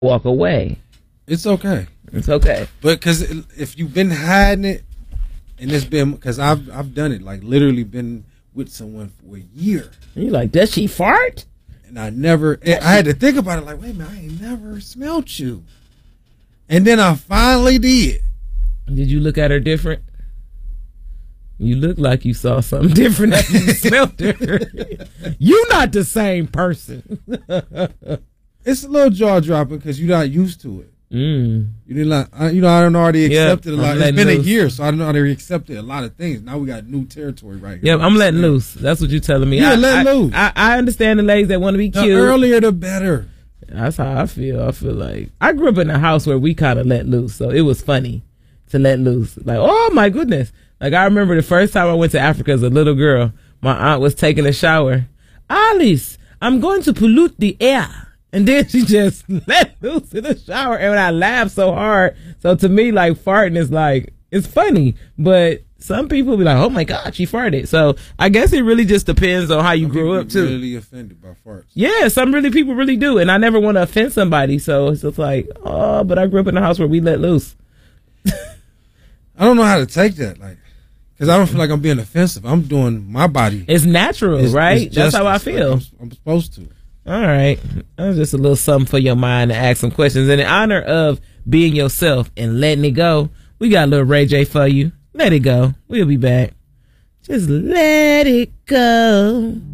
walk away. It's okay. It's okay. But because if you've been hiding it, and it's been, because I've done it, like literally been with someone for a year. And you're like, does she fart? And I had to think about it, like, wait a minute, I ain't never smelled you. And then I finally did. Did you look at her different? You look like you saw something different after you smelled her. You not the same person. It's a little jaw dropping because you're not used to it. You didn't like, I don't already accepted a lot. It's been a year, so I don't already accepted a lot of things. Now we got new territory right here. Yeah, I'm letting loose. That's what you're telling me. Yeah, let loose. I understand the ladies that want to be cute. The earlier the better. That's how I feel. I feel like I grew up in a house where we kind of let loose, so it was funny to let loose. Like, oh my goodness! Like I remember the first time I went to Africa as a little girl. My aunt was taking a shower. Alice, I'm going to pollute the air. And then she just let loose in the shower, and I laughed so hard. So to me, like farting is like, it's funny, but some people be like, "Oh my God, she farted." So I guess it really just depends on how you grew up too. Really offended by farts. Yeah, some people really do, and I never want to offend somebody. So it's just like, oh, but I grew up in a house where we let loose. I don't know how to take that, like, because I don't feel like I'm being offensive. I'm doing my body. It's natural, right? It's That's how I feel. Like I'm supposed to. All right. That was just a little something for your mind to ask some questions. And in honor of being yourself and letting it go, we got a little Ray J for you. Let it go. We'll be back. Just let it go.